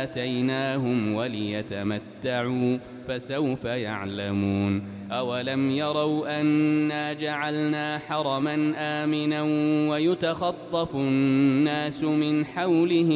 آتيناهم وليتمتعوا فسوف يعلمون أولم يروا أنا جعلنا حرما آمنا ويتخطف الناس من حولهم